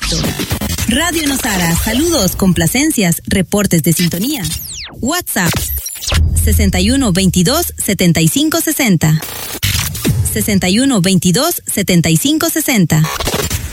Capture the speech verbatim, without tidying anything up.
directo. Radio Nosara, saludos, complacencias, reportes de sintonía. WhatsApp sesenta y uno veintidós setenta y cinco sesenta. sesenta y uno veintidós setenta y cinco sesenta.